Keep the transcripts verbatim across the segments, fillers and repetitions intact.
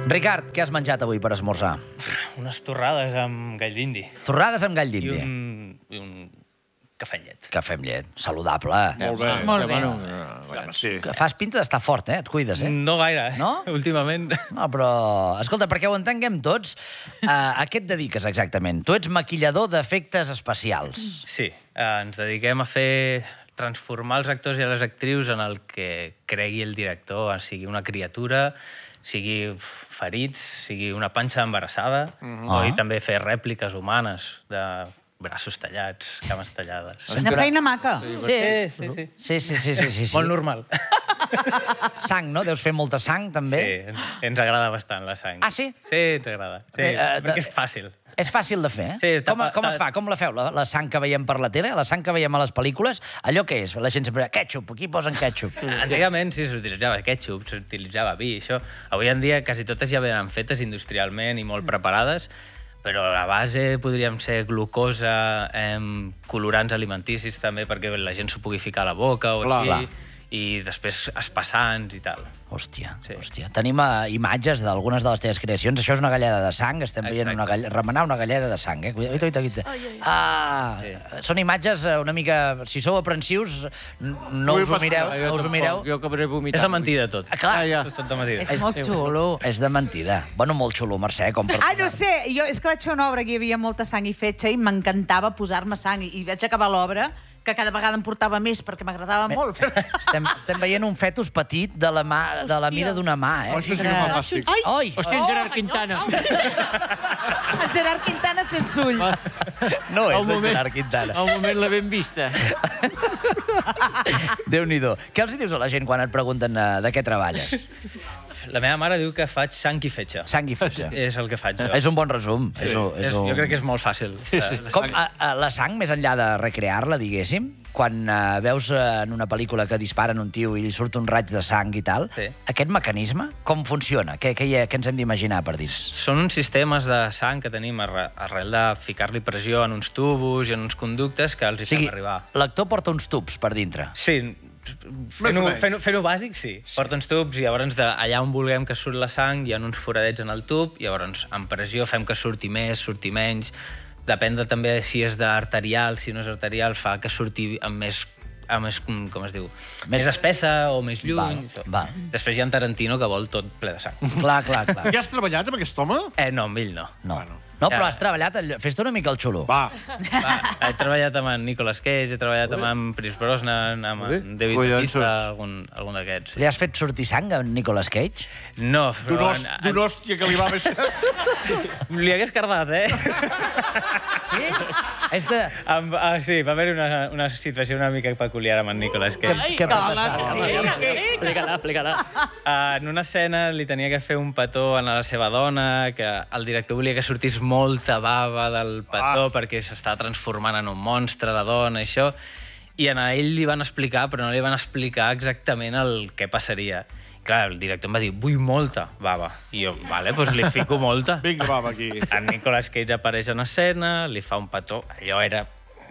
Ricard, què has menjat avui per esmorzar? Unes torrades amb gall d'indi. Torrades amb gall I d'indi. un, i un cafè amb llet. Cafè amb llet. Saludable. Molt bé. Molt bé. Ja, sí. Que fas pinta d'estar fort, eh? Et cuides, eh? No gaire, eh? No? Últimament. No, però... Escolta, perquè ho entenguem tots, uh, a què et dediques exactament? Tu ets maquillador d'efectes especials. Sí, eh, ens dediquem a fer transformar els actors i les actrius en el que cregui el director, sigui una criatura, sigui ferits, sigui una panxa embarassada, Uh-huh. o i també fer rèpliques humanes de braços tallats, cames tallades. Una feina maca. Sí, sí, sí. Sí, sí, sí, sí, sí, sí. Molt normal. Sang, no? Deus fer molta sang, també? Sí, ens agrada bastant la sang. Ah, sí? Sí, ens agrada. Sí, Eh, eh, perquè de- és fàcil. És fàcil de fer, eh? Sí, com, tapa- com es ta- fa? Com la feu? La, la sang que veiem per la tele? La sang que veiem a les pel·lícules? Allò què és? La gent sempre... Ketchup, aquí posen ketchup. Antigament sí s'utilitzava ketchup, s'utilitzava vi, això. Avui en dia quasi totes ja venen fetes industrialment i molt preparades, però la base podríem ser glucosa, eh, colorants alimenticis també perquè la gent s'ho pugui ficar a la boca o Clar. així, i després espessants i tal. Hòstia, Sí. hòstia. Tenim uh, imatges d'algunes de les teves creacions. Això és una galleda de sang. Estem veient Exacte. una gall... remenar una galleda de sang, eh? Cuida, cuida, cuida. Ah, són imatges eh, una mica... Si sou aprensius, n- no us ho mireu. No us ho mireu. Jo acabaré vomitant. És de mentida, tot. Ah, clar. Ah, ja. És tot de mentida. És molt xulo. És de mentida. Bueno, molt xulo, Mercè, com per... Ah, no sé, jo és que vaig fer una obra que hi havia molta sang i fetge i m'encantava posar-me sang i, i vaig acabar l'obra que cada vegada em portava més perquè m'agradava molt. Estem, estem veient un fetus petit de la, mà, de la mida d'una mà, eh? Oh, això sí que fa fàstic. Ai! Oi! Hòstia, en Gerard Quintana. El Gerard Quintana sense ull. No és Al el moment- Gerard Quintana. Al moment l'he ben vista. Déu-n'hi-do. Què els hi dius a la gent quan et pregunten uh, de què treballes? La meva mare diu que faig sang i fetge. Sang i fetge. És el que faig jo. És un bon resum. Sí. És, un- és, És, un... jo crec que és molt fàcil. Com, a, a, la sang, més enllà de recrear-la, diguéssim, quan uh, veus uh, en una pel·lícula que disparen un tio i li surt un raig de sang i tal, Sí. aquest mecanisme, com funciona? Què, què, hi ha, què ens hem d'imaginar per dins? Són uns sistemes de sang que tenim arre- arrel de ficar-li pressió en uns tubos i en uns conductes que els hi O sigui, fem arribar. l'actor porta uns tubs per dintre. Sí, Més fent-ho o menys. fent fent bàsic, sí. sí. Porta uns tubs i llavors de, allà on vulguem que surt la sang hi ha uns foradets en el tub i llavors amb pressió fem que surti més, surti menys. Depèn de, també si és d'arterial, si no és arterial, fa que surti amb més amb més, com com es diu, més, més espessa o més lluny. Val, això. val. Després hi ha en Tarantino que vol tot ple de sang. Clar, clar, clar. Ja has treballat amb aquest home? Eh, no, amb ell no. No, Bueno. no però Ja. has treballat... allò- Fes-te una mica el xulo. Va. Va, he treballat amb en Nicolas Cage, he treballat amb en Pierce Brosnan, amb en David Collonsos. Bautista, algun, algun d'aquests. Li has fet sortir sang a en Nicolas Cage? No, D'un però... host- d'un hòstia que li va més... Li hagués cardat, eh? Sí? És de... Amb, ah, sí, va haver una, una situació una mica peculiar amb en Nicolas Cage. Què va passar? Explica-la, explica-la. Uh, en una escena li tenia que fer un petó a la seva dona, que el director volia que sortís molta bava del petó ah. perquè s'està transformant en un monstre, la dona, això. I a ell li van explicar, però no li van explicar exactament el què passaria. Clar, el director em va dir, vull molta bava. I jo, vale, doncs li fico molta. Vinga, va, va, aquí. En Nicolas Cage apareix en escena, li fa un petó, allò era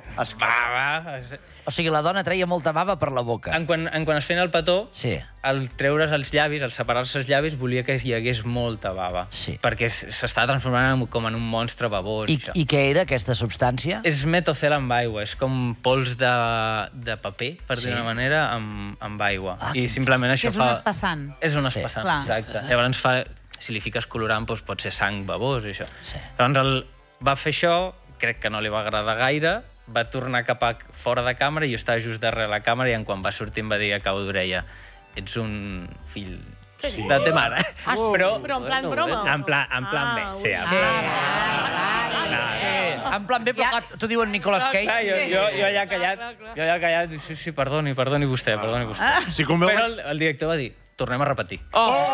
bava. O sigui, la dona treia molta bava per la boca. En quan, en quan es feien el petó, Sí. al treure's els llavis, al separar-se els llavis, volia que hi hagués molta bava. Sí. Perquè s- s'està transformant en- com en un monstre babós. I, això. I què era aquesta substància? És metocel amb aigua, és com pols de, de paper, per Sí. dir una manera, amb, amb aigua. Ah, I simplement això és fa... un espessant. És un Sí. espessant, Clar. exacte. Llavors fa... Si li fiques colorant, doncs pot ser sang babós i això. Sí. Llavors el... va fer això, crec que no li va agradar gaire, va tornar cap a fora de càmera i jo estava just darrere la càmera i en quan va sortir em va dir a cau d'orella ets un fill sí. de te mare. Ah, sí? Però, Però en plan broma. en plan, en plan Ah, B, sí. En Sí. plan... Sí. En plan bé, però clar, t'ho diu en Nicolas Clar, Cage. jo, jo, jo allà callat, jo allà callat, dic, sí, sí, perdoni, perdoni vostè, perdoni vostè. Si convé... Però el, el director va dir, tornem a repetir. Oh!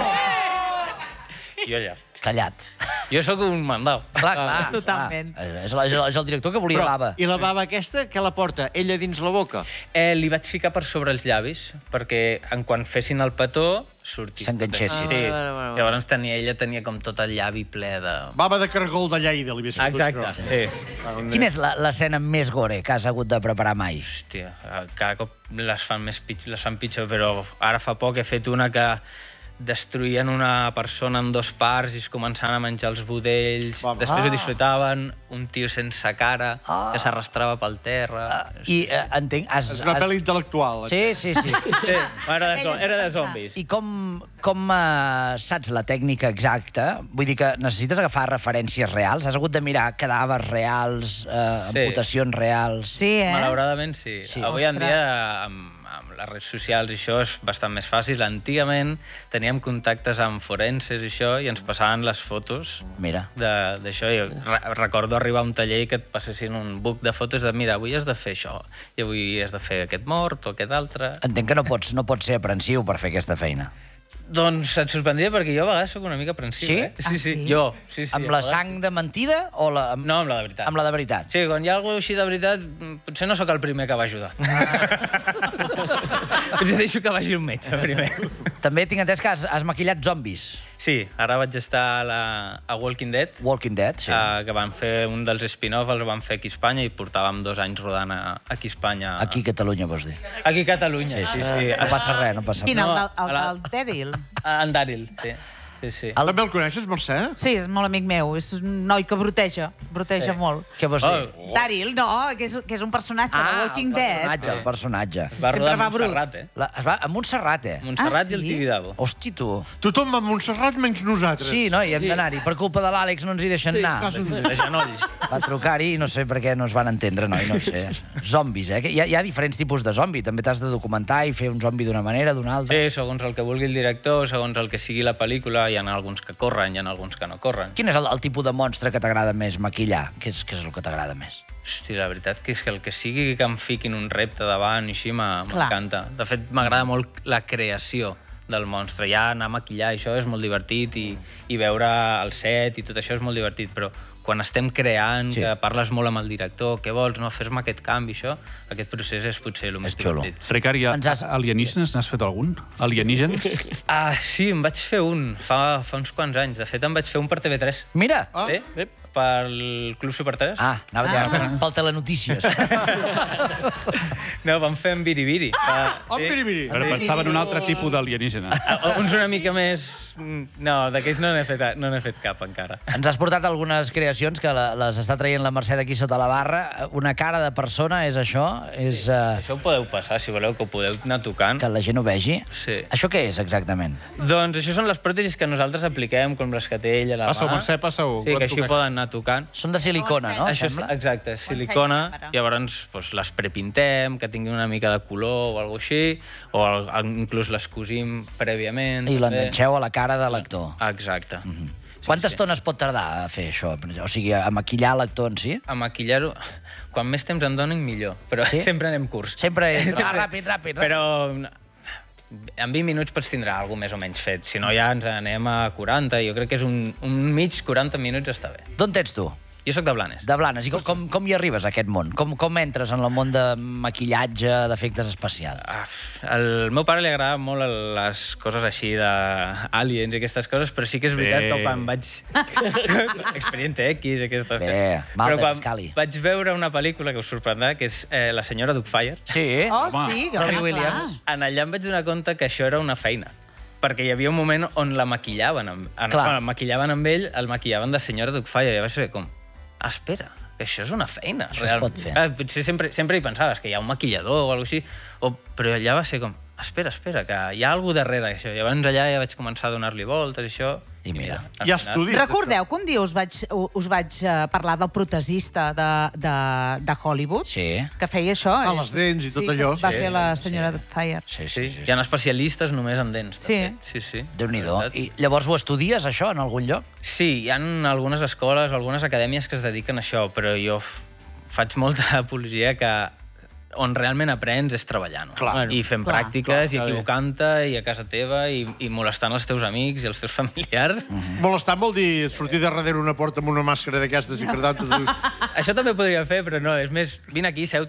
I jo allà. Callat. Jo sóc un mandau. Clar, clar. Totalment. Clar. És, és, el, és el director que volia bava. I la bava aquesta, què la porta? Ella dins la boca? Eh, li vaig ficar per sobre els llavis, perquè en quan fessin el petó, sortís. S'enganxessin. Sí. Ah, vale, vale, vale. Llavors tenia, ella tenia com tot el llavi ple de... Bava de cargol de Lleida, li havies fotut Exacte, això. sí. Quina és la- l'escena més gore que has hagut de preparar mai? Hòstia, cada cop les fan, més pitjor, les fan pitjor, però ara fa poc he fet una que destruïen una persona en dos parts i es començaven a menjar els budells. Després ho disfrutaven, un tio sense cara que s'arrastrava pel terra. I eh, entenc... Has, És una has... pel·li intel·lectual. Sí, sí, sí. Sí, era de, era de zombis. I com, com uh, saps la tècnica exacta? Vull dir que necessites agafar referències reals? Has hagut de mirar cadàvers reals, uh, Sí. amputacions reals? Sí, eh? Malauradament, sí. Sí. Avui en Ostres. dia, amb, amb les redes socials i això, és bastant més fàcil. Antigament teníem contactes amb forenses i això, i ens passaven les fotos Mira. de- d'això. Jo re recordo arribar a un taller i que et passessin un book de fotos de mira, avui has de fer això, i avui has de fer aquest mort o aquest altre. Entenc que no pots, no pots ser aprensiu per fer aquesta feina. Doncs et sorprendria perquè jo a vegades soc una mica aprensiu, Sí? eh? Sí, Ah, sí, sí? jo. Sí, sí, Amb a la vegades sang de mentida o la... amb, No, amb la de veritat. amb la de veritat? Sí, quan hi ha alguna cosa així de veritat, potser no sóc el primer que va ajudar. Potser deixo que vagi un metge primer. També tinc entès que has, has maquillat zombis. Sí, ara vaig estar a, la, a Walking Dead, Walking Dead, sí. eh, que van fer un dels spin-off, el van fer aquí a Espanya i portàvem dos anys rodant a, aquí a Espanya. Aquí a Catalunya, vols dir. Aquí a Catalunya, sí, sí. sí. No passa res, no passa Quin, res. el, No, del- el, a la- el Daryl? En Daryl, sí. sí, sí. El- També el coneixes, Mercè? Sí, és molt amic meu. És un noi que broteja, broteja Sí. molt. Què vols dir? Oh, Daryl, no, que és, que és un personatge de Walking el Dead. personatge, el personatge. va Sempre rodar a va brut. Montserrat, eh? La, es va a Montserrat, eh? Montserrat Ah, i el sí? Tibidabo. Hosti, tu. Tothom va a Montserrat menys nosaltres. Sí, no? I hem d'anar-hi. Per culpa de l'Àlex no ens hi deixen anar. De genolls. Va trucar-hi i no sé per què no es van entendre, noi, no ho sé. Zombis, eh? Que Hi ha, hi ha diferents tipus de zombi. També t'has de documentar i fer un zombi d'una manera, d'una altra. Sí, segons el que vulgui el director, segons el que sigui la pel·lícula, hi ha alguns que corren, hi ha alguns que no corren. Quin és el, el tipus de monstre que t'agrada més maquillar? Què és, què és el que t'agrada més? Hosti, la veritat que és que el que sigui que em fiquin un repte davant i així m'ha- Clar. m'encanta. De fet, m'agrada molt la creació del monstre. Ja anar a maquillar, això és molt divertit, i, i veure el set i tot això és molt divertit, però quan estem creant, Sí. sí. que parles molt amb el director, què vols, no, fes-me aquest canvi, això, aquest procés és potser el més És xulo. divertit. Ricard, i Ens has- alienígenes, n'has fet algun? Alienígens? Ah, sí, em vaig fer un fa, fa uns quants anys. De fet, em vaig fer un per T V tres. Mira! Ah. Sí, pel Club Super tres. Ah, anava a dir, pel Telenotícies. No, vam fer en Biribiri. Ah, Oh, miri, miri. Però pensava en un altre tipus d'alienígena. Ah, uns una mica més... No, d'aquells no n'he fet, no n'he fet cap encara. Ens has portat algunes creacions que la- les està traient la Mercè d'aquí sota la barra. Una cara de persona, és això? És uh, Això ho podeu passar, si voleu, que ho podeu anar tocant. que la gent ho vegi? Sí. Això què és, exactament? Doncs això són les pròtesis que nosaltres apliquem, com les que té ell a la Passa-ho, mà. Mercè, passa-ho. Sí, Volem que així tocar. poden anar tocant. Són de silicona, no? Això és, Sembla? exacte, és silicona. Ho ensenyo, Llavors doncs, les prepintem, que tinguin una mica de color o alguna així, o el, inclús les cosim prèviament. I també. l'enganxeu a la cara de l'actor. Exacte. Mm -hmm. Quanta estona es pot tardar a fer això? O sigui, a maquillar l'actor en si? A maquillar-ho, quan més temps em donin, millor. Però Sí? sempre anem curts. Sempre és ah, ràpid, ràpid, ràpid. Però en vint minuts pots tindrà alguna més o menys fet. Si no, ja ens anem a quaranta. Jo crec que és un, un mig quaranta minuts està bé. D'on ets tu? Jo sóc de Blanes. De Blanes. I com, com, com hi arribes a aquest món? Com, com entres en el món de maquillatge, d'efectes especials? Ah, al meu pare li agrada molt les coses així d'aliens i aquestes coses, però sí que és veritat Bé. que quan vaig... Expediente X, aquestes Bé, coses. Mulder, Però quan Scully. vaig veure una pel·lícula que us sorprendrà, que és eh, La senyora Doubtfire, Sí? Oh, Home, sí, que Robbie clar, Williams. en allà em vaig donar compte que això era una feina. Perquè hi havia un moment on la maquillaven. Amb, en, Clar. quan el maquillaven amb ell, el maquillaven de senyora Doubtfire. I vaig ser com, ah, espera, que això és una feina. Això es pot fer. Ah, potser sempre, sempre hi pensaves que hi ha un maquillador o alguna cosa així, o, però allà va ser com, espera, espera, que hi ha alguna cosa darrere d'això. I llavors allà ja vaig començar a donar-li voltes i això. I mira. al Hi ha final- estudis. Recordeu que un dia us vaig, us vaig eh, parlar del protesista de, de, de Hollywood? Sí. Que feia això. Ah, eh? les dents i tot sí, allò. que va Sí, fer la senyora sí. Fire. Sí, Sí, sí, sí. hi ha especialistes només en dents. Sí. de fet. Sí, sí. Déu-n'hi-do. La veritat. I llavors ho estudies, això, en algun lloc? Sí, hi ha algunes escoles, algunes acadèmies que es dediquen a això, però jo f- faig molta apologia que on realment aprens és treballant. Clar. I fent Clar. pràctiques, i equivocant-te, i a casa teva, i, i molestant els teus amics i els teus familiars. Molestant vol dir sortir de darrere una porta amb una màscara d'aquestes i cridar tot. Això també podria fer, però no, és més, vine aquí, seu-te, que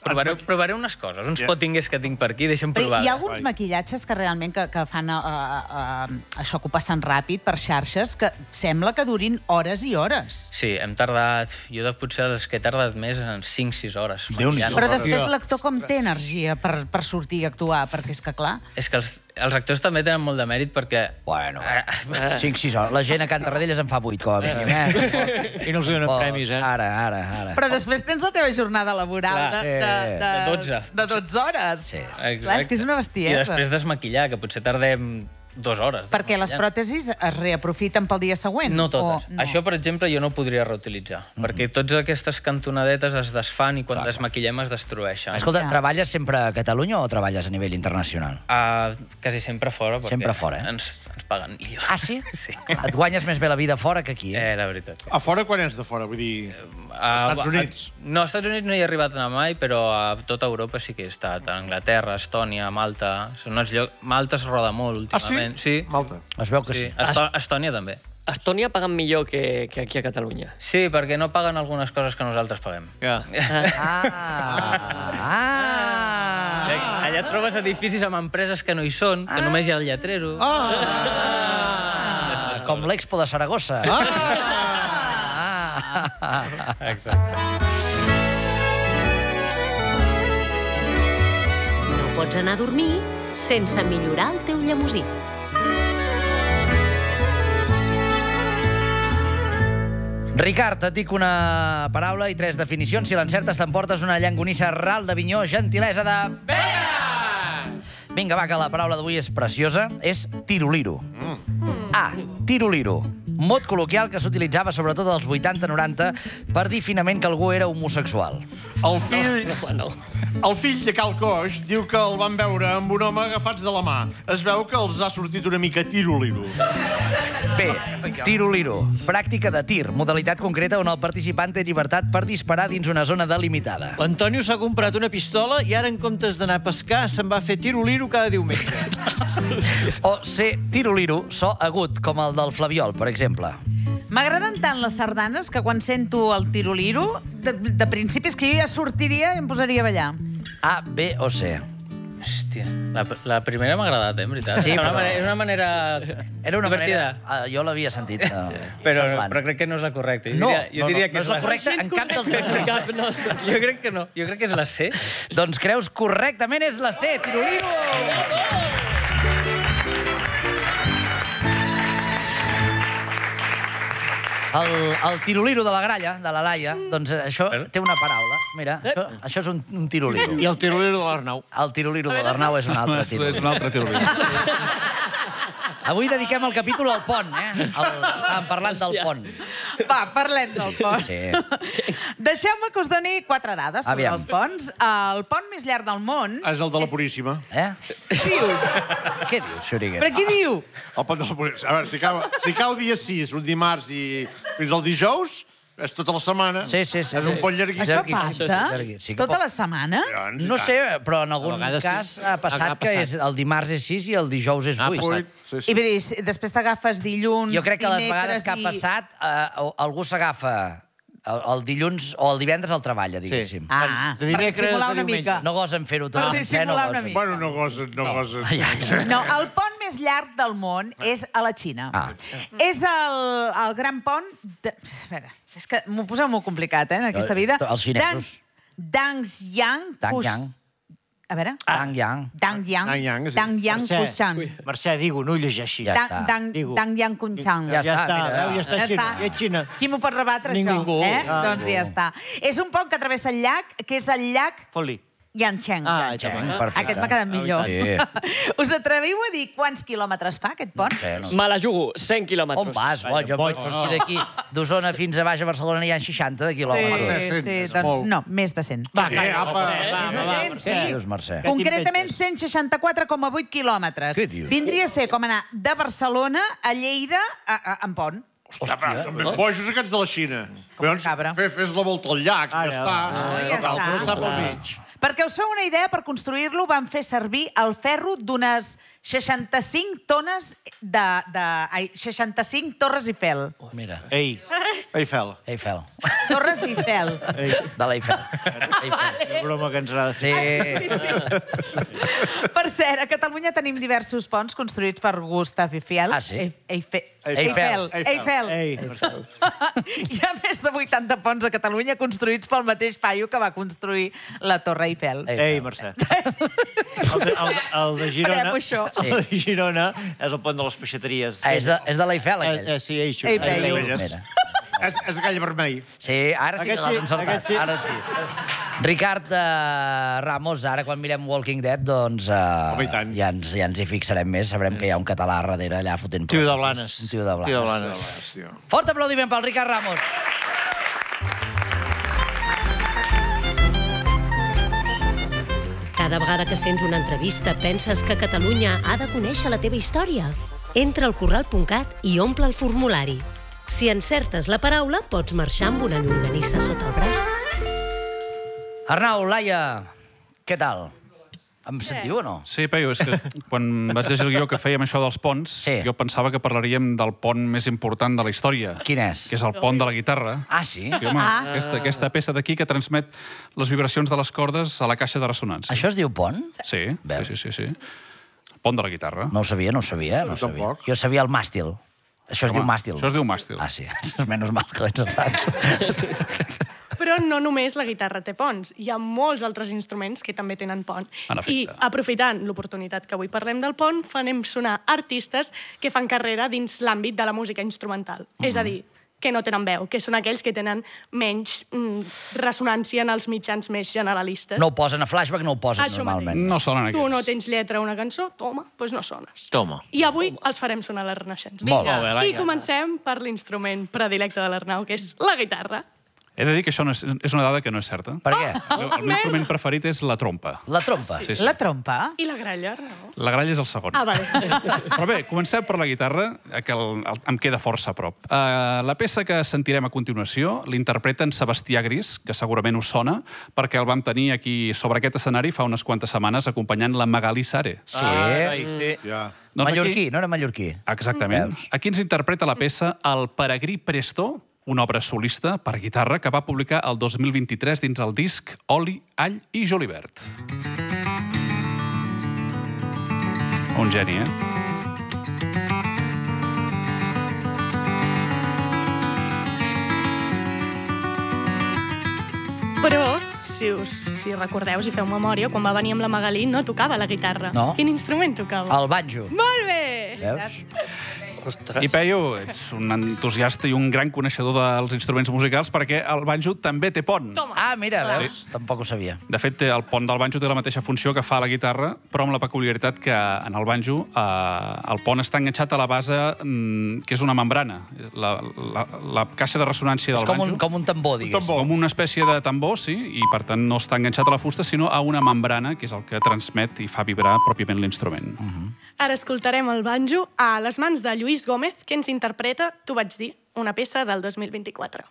Provaré, provaré unes coses, uns pottingues que tinc per aquí, deixa'm Però provar. hi ha alguns maquillatges que realment que, que fan uh, uh, això que ho passen ràpid per xarxes que sembla que durin hores i hores. Sí, hem tardat... Jo de potser els que he tardat més en cinc sis hores. Déu-n'hi-do. Però després l'actor com té energia per, per sortir i actuar? Perquè és que, clar... És que els, els actors també tenen molt de mèrit perquè... Bueno, cinc sis hores. La gent a Can Tarradellas en fa vuit, com a mínim, eh? I no els donen premis, eh? Ara, ara, ara. Però després tens la teva jornada laboral Clar, de, de, de, de dotze. de dotze hores. Sí, Exacte. Clar, és que és una I bestiesa. després desmaquillar, que potser tardem dues hores. Perquè les pròtesis es reaprofiten pel dia següent? No totes. O no? Això, per exemple, jo no ho podria reutilitzar, mm. perquè totes aquestes cantonadetes es desfan i quan Clar, desmaquillem es destrueixen. Escolta, Ja. treballes sempre a Catalunya o treballes a nivell internacional? Uh, quasi sempre fora, perquè Sempre fora, eh? ens, ens paguen millor. Ah, sí? Sí. Et guanyes més bé la vida fora que aquí, eh? Eh, la veritat. A fora, quan és de fora? Vull dir... A Estats Units. No, als Estats Units no hi he arribat a anar mai, però a tota Europa sí que he estat. A Anglaterra, Estònia, Malta... Són uns llocs... Malta es roda molt Ah, sí? últimament. Sí? Malta. Es veu que sí. Sí. Esto Estònia també. Estònia paguen millor que, que aquí a Catalunya. Sí, perquè no paguen algunes coses que nosaltres paguem. Ja. Ah! Ah! Allà et trobes edificis amb empreses que no hi són, que només hi ha el lletrero. Ah! Com l'Expo de Saragossa. Ah! Exacte. No pots anar a dormir sense millorar el teu llemosí. Ricard, et dic una paraula i tres definicions. Si l'encertes, t'emportes una llangonissa ral de Vinyó, gentilesa de... Vinga, va, que la paraula d'avui és preciosa. És tiroliro. A. Tiroliro. Mot col·loquial que s'utilitzava sobretot als vuitanta noranta per dir finament que algú era homosexual. El fill, Bueno, el fill de Cal Coix diu que el van veure amb un home agafats de la mà. Es veu que els ha sortit una mica tiroliro. B. Tiroliro. Pràctica de tir, modalitat concreta on el participant té llibertat per disparar dins una zona delimitada. L'Antonio s'ha comprat una pistola i ara, en comptes d'anar a pescar, se'n va fer tiroliro cada diumenge. O C. Tiroliro, so agut, com el del Flabiol, per exemple. M'agraden tant les sardanes que quan sento el tiroliro, de, de principi és que jo ja sortiria i em posaria a ballar. A, B o C. Hòstia, la, la primera m'ha agradat, eh, en veritat. Sí, és, una però- manera, és una manera Era una divertida. manera... Ah, jo l'havia sentit. Eh, Però, semblant. però crec que no és la correcta. Jo No, diria, jo no, diria no, que no és la correcta en cap dels dos. cap, no. Jo crec que no. Jo crec que és la C. Doncs creus correctament és la C, tiroliro! El, el tiroliro de la gralla, de la Laia, doncs això té una paraula. Mira, això, això és un, un tiroliro. I el tiroliro de l'Arnau. El tiroliro de l'Arnau és un altre És tiroliro. un altre tiroliro. Avui dediquem el capítol al pont, eh? El, estàvem parlant del pont. Va, parlem del pont. Sí. Deixeu-me que us doni quatre dades sobre Aviam. els ponts. El pont més llarg del món... És el de la Puríssima. Eh? Dius? Què dius, Xuriguer? Però qui diu? El pont de la Puríssima. A veure, si cau, si cau dia sis, un dimarts i fins al dijous, és tota la setmana. Sí, sí, sí. És un pont llarguíssim. Això llarguíssim, passa? llarguíssim. Sí que Tota pot- la setmana? Doncs, i No tant. sé, però en algun A vegades sí. cas ha passat Ha que passat. és, el dimarts és sis i el dijous és vuit. Vuit, sí, I sí. vull dir, si després t'agafes dilluns, Jo crec que les vegades dimecres que ha i- passat eh, algú s'agafa el, el dilluns o el divendres al treball, diguéssim. Ah, De per dimecres dissimular a una diumenge. mica. No gosen fer-ho tot. Per dissimular una mica. Bueno, no gosen, no, gosen. Ja, No, el pont més llarg del món és a la Xina. Ah. És el, el gran pont... De... A veure, és que m'ho poseu molt complicat, eh, en aquesta vida. Els xinesos. Danxiang... Dangyang. A veure. Dangyang. Dangyang. Dangyang, sí. Dangyang Mercè, Kuchan. Mercè, digo, no ho llegeixi. Ja Dang- està. Dang- Digo. Dangyang Kuchan. Ja Ja està, està, mira. veu, ja està Ja Xina. està. I a Xina. Qui m'ho pot rebatre, Ningú. això? Eh? Ah, doncs ja està. És un pont que travessa el llac, que és el llac Fot-li. Yancheng. Ah, Yancheng, ja. perfecte. Aquest m'ha quedat millor. Sí. Us atreviu a dir quants quilòmetres fa, aquest pont? No sé, no sé. Me la jugo, cent quilòmetres. On vas? Bo, jo boig. vaig si d'aquí d'Osona fins a baix a Barcelona hi ha seixanta de Sí, quilòmetres. cent, sí, és doncs molt. no, més de cent. Va, Eh, calla. apa. Més de cent, Què sí. dius, Mercè? Què Concretament t'inventes? cent seixanta-quatre coma vuit quilòmetres. Què dius? Vindria a ser com anar de Barcelona a Lleida a, a, en pont. Hòstia, però, bojos aquests de la Xina. Collons, cabra. fe- Fes la volta al llac, Ah, ja ja. està. Ah, ja No cal, està. no està pel mig. Perquè us feu una idea, per construir-lo van fer servir el ferro d'unes seixanta-cinc tones de... de ai, seixanta-cinc Torres Eiffel. Mira, Ei, Eiffel. Eiffel. Torres Torres Eiffel. De l'Eiffel. La broma que ens ha de fer. Sí. Per cert, a Catalunya tenim diversos ponts construïts per Gustave Eiffel. Ah, sí? Eiffel. Eiffel. Eiffel. Ei, Hi ha més de vuitanta ponts a Catalunya construïts pel mateix paio que va construir la Torre Eiffel. ei, Mercè. El de, el, el de Girona, Farem això. el de Girona és el pont de les peixateries. Ah, és de, és de l'Eiffel, Eh, aquell. eh, sí, eixo. Eiffel. Mira. És, és gall vermell. Sí, ara sí que Aquest l'has sí, encertat. aquest sí. Ara sí. Ricard uh, Ramos, ara quan mirem Walking Dead, doncs uh, Home, i tant. ja, ens, ja ens hi fixarem més. Sabrem que hi ha un català darrere allà fotent Tio de processos. Blanes. Un tio de Blanes. Tio de Blanes. Hòstia. Fort aplaudiment pel Ricard Ramos. Cada vegada que sents una entrevista penses que Catalunya ha de conèixer la teva història. Entra al corral punt cat i omple el formulari. Si encertes la paraula, pots marxar amb una llonganissa sota el braç. Arnau, Laia, què tal? Em sentiu o no? Sí, Peyu, és que quan vaig llegir el guió que fèiem això dels ponts, Sí. jo pensava que parlaríem del pont més important de la història. Quin és? Que és el pont de la guitarra. Ah, sí? Sí, home, aquesta, aquesta peça d'aquí que transmet les vibracions de les cordes a la caixa de ressonància. Això es diu pont? Sí, Veus? sí, sí, sí, sí. El pont de la guitarra. No ho sabia, no ho sabia. No ho sabia. tampoc. Jo sabia el màstil. Això es Home, diu màstil. això es diu màstil. Ah, sí. Menys mal que l'he encertat. Però no només la guitarra té ponts. Hi ha molts altres instruments que també tenen pont. En efecte. I aprofitant l'oportunitat que avui parlem del pont, farem sonar artistes que fan carrera dins l'àmbit de la música instrumental. Mm. És a dir, que no tenen veu, que són aquells que tenen menys mm, ressonància en els mitjans més generalistes. No ho posen a flashback, no ho posen Això normalment. mateix. No sonen aquests. Tu no tens lletra a una cançó, toma, doncs no sones. Toma. I avui els farem sonar la Renaixença. Molt bé. Molt bé, Laia. I comencem per l'instrument predilecte de l'Arnau, que és la guitarra. He de dir que això no és, és una dada que no és certa. Per què? El, el meu instrument preferit és la trompa. La trompa. Sí, sí. La trompa? I la gralla, Arnau? La gralla és el segon. Ah, vale. Però bé, comencem per la guitarra, que el, el, em queda força a prop. Uh, la peça que sentirem a continuació l'interpreten Sebastià Gris, que segurament us sona, perquè el vam tenir aquí sobre aquest escenari fa unes quantes setmanes acompanyant la Magali Sare. Sí. Ah, noi, sí. Ja. Doncs Mallorquí, no era mallorquí? Exactament. Veus? Aquí ens interpreta la peça El peregrí Presto, una obra solista per guitarra que va publicar el dos mil vint-i-tres dins el disc Oli, All i Julivert. Un geni, eh? Però, si us si recordeu, si feu memòria, quan va venir amb la Magalí no tocava la guitarra. No. Quin instrument tocava? El banjo. Molt bé! Veus? I Peyu, ets un entusiasta i un gran coneixedor dels instruments musicals perquè el banjo també té pont. Toma. Ah, mira, veus? Tampoc ho sabia. De fet, té- el pont del banjo té la mateixa funció que fa la guitarra, però amb la peculiaritat que en el banjo eh, el pont està enganxat a la base, mm, que és una membrana. La, la, la caixa de ressonància del És com banjo. un, com un tambor, diguéssim. Com una espècie de tambor, sí, i per tant no està enganxat a la fusta, sinó a una membrana, que és el que transmet i fa vibrar pròpiament l'instrument. Uh -huh. Ara escoltarem el banjo a les mans de Lluís Gómez, que ens interpreta, t'ho vaig dir, una peça del dos mil vint-i-quatre.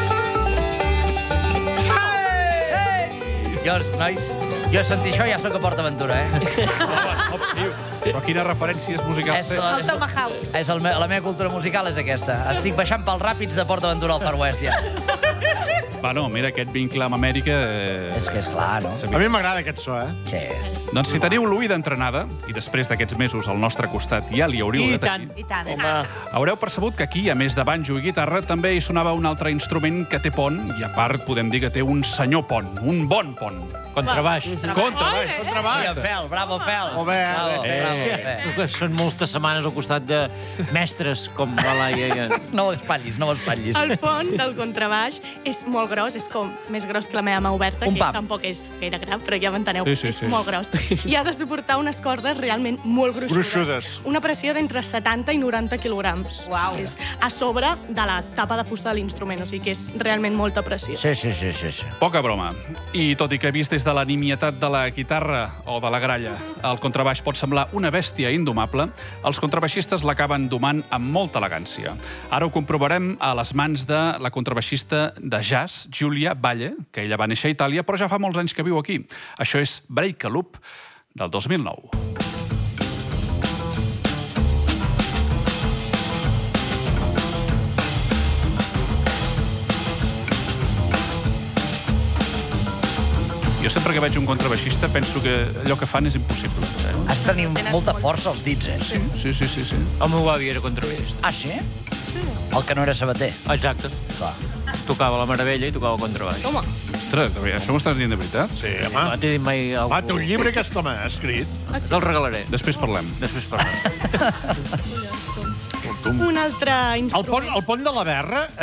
Jo, nois, jo sentir això ja sóc a PortAventura, eh? Però quines referències musicals És, té? la, El Tomahawk. és el, me- la meva cultura musical és aquesta. Estic baixant pels ràpids de PortAventura al Far West, ja. Bueno, mira, aquest vincle amb Amèrica... Eh... És que és clar, no? A mi m'agrada aquest so, eh? Sí. Doncs si teniu l'oïda entrenada, i després d'aquests mesos al nostre costat ja li hauríeu I de tant. tenir, I tant. Home, haureu percebut que aquí, a més de banjo i guitarra, també hi sonava un altre instrument que té pont, i a part podem dir que té un senyor pont, un bon pont. Contrabaix. Contrabaix. Sí, Fel, bravo, Fel. Molt bé. Bravo, Eh, bravo, Sí, Fel. que són moltes setmanes al costat de mestres com la Laia. No ho espatllis, no ho espatllis. El pont del contrabaix és molt gros, és com més gros que la meva mà oberta, Un que pam. tampoc és gaire gran, però ja m'enteneu, Sí, sí, és sí. molt gros. I ha de suportar unes cordes realment molt gruixudes. Gruixudes. Una pressió d'entre setanta i noranta quilograms. Uau. O sigui, és a sobre de la tapa de fusta de l'instrument, o sigui que és realment molta pressió. Sí, sí, sí, sí, sí. Poca broma. I tot i que vist des de la nimietat de la guitarra o de la gralla, el contrabaix pot semblar una bèstia indomable, els contrabaixistes l'acaben domant amb molta elegància. Ara ho comprovarem a les mans de la contrabaixista de jazz, Giulia Valle, que ella va néixer a Itàlia, però ja fa molts anys que viu aquí. Això és Break a Loop, del dos mil nou. sempre que veig un contrabaixista penso que allò que fan és impossible. Has de tenir molta força als dits, eh? Sí, sí, sí, sí. sí. El meu avi era contrabaixista. Ah, sí? El que no era sabater. Exacte. Clar. Tocava la meravella i tocava contrabaix. Home. Ostres, de veritat, això m'ho estàs dient de veritat? Sí, No home. t'he dit mai algú... Va, té un llibre aquest home, ha escrit. Te'l regalaré. Després parlem. Després parlem. Un altre El instrument. pont, el pont de la Verra